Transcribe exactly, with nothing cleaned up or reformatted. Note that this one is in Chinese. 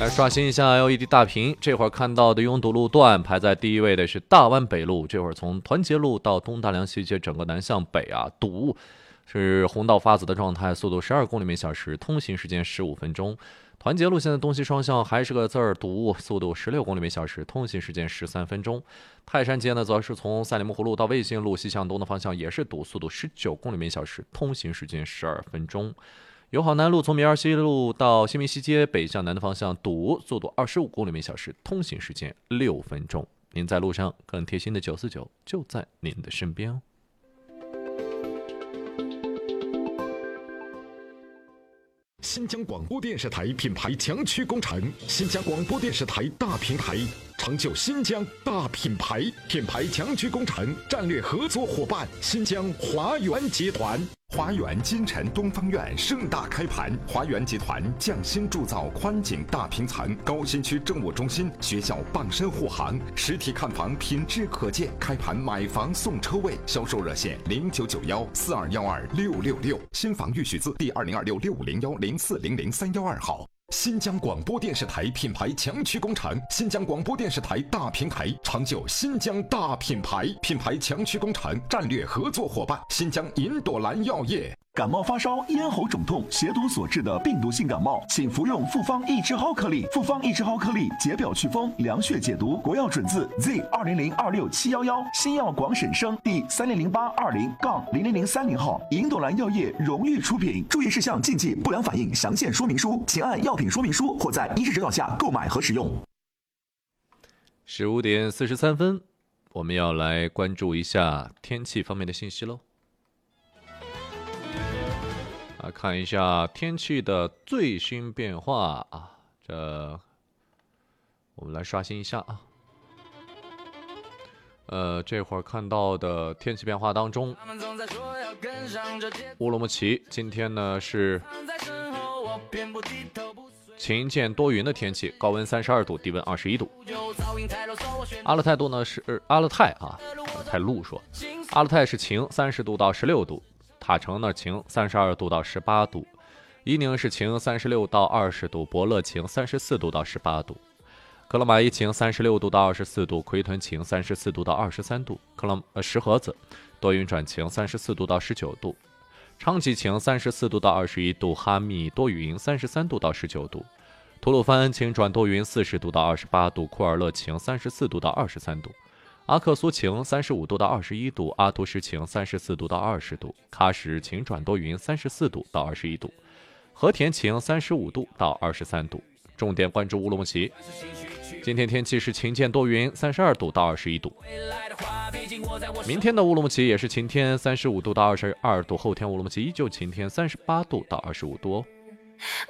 来刷新一下 L E D 大屏，这会儿看到的拥堵路段排在第一位的是大湾北路，这会儿从团结路到东大梁西街整个南向北啊堵，是红道发紫的状态，速度十二公里每小时，通行时间十五分钟。团结路现在东西双向还是个字儿堵，速度十六公里每小时，通行时间十三分钟。泰山街呢，则是从赛里木湖路到卫星路西向东的方向也是堵，速度十九公里每小时，通行时间十二分钟。友好南路从米二西路到新民西街北向南的方向堵，速度二十五公里每小时，通行时间六分钟。您在路上更贴心的九四九就在您的身边哦。 新疆广播电视台品牌强驱工程，新疆广播电视台大平台，成就新疆大品牌。品牌强驱工程战略合作伙伴：新疆华源集团。华源金城东方院盛大开盘，华源集团匠心铸造宽景大平层，高新区政务中心、学校傍身护航，实体看房品质可见。开盘买房送车位，销售热线零九九幺四二幺二六六六，新房预许字第二零二六六五零幺零四零零三幺二号。新疆广播电视台品牌强驱工程，新疆广播电视台大平台，成就新疆大品牌。品牌强驱工程战略合作伙伴：新疆银朵兰药业。 感冒发烧、咽喉肿痛、血毒所致的病毒性感冒，请服用复方益智蒿颗粒。复方益智蒿颗粒解表祛风、凉血解毒，国药准字 Z 二零零二六七幺幺，新药广审生第三零零八二零杠零零零三零号，银朵兰药业荣誉出品。注意事项、禁忌、不良反应详见说明书，请按药品说明书或在医师指导下购买和使用。 十五点四十三分，我们要来关注一下天气方面的信息喽。来看一下天气的最新变化啊，这我们来刷新一下啊。呃，这会儿看到的天气变化当中，乌鲁木齐今天呢是晴见多云的天气，高温三十二度，低温二十一度。阿勒泰度呢是阿勒泰啊，泰路说，阿勒泰是晴，三十度到十六度。塔城呢晴，三十二度到十八度；伊宁是晴，三十六到二十度；博乐晴，三十四度到十八度；克拉玛依晴，三十六度到二十四度；奎屯晴，三十四度到二十三度；克拉呃石河子多云转晴，三十四度到十九度；昌吉晴，三十四度到二十一度；哈密多云，三十三度到十九度；吐鲁番晴转多云，四十度到二十八度；库尔勒晴，三十四度到二十三度。阿克苏晴，三十五度到二十一度；阿图什晴，三十四度到二十度；喀什晴转多云，三十四度到二十一度；和田晴，三十五度到二十三度。重点关注乌鲁木齐，今天天气是晴见多云，三十二度到二十一度。明天的乌鲁木齐也是晴天，三十五度到二十二度；后天乌鲁木齐依旧晴天，三十八度到二十五度哦。